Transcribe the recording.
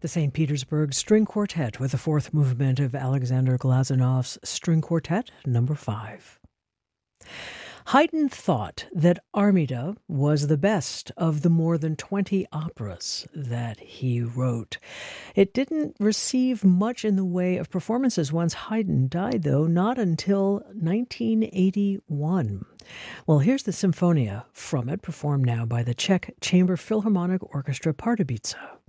The St. Petersburg String Quartet with the fourth movement of Alexander Glazunov's String Quartet No. 5. Haydn thought that Armida was the best of the more than 20 operas that he wrote. It didn't receive much in the way of performances once Haydn died, though, not until 1981. Well, here's the Symphonia from it, performed now by the Czech Chamber Philharmonic Orchestra Pardubice.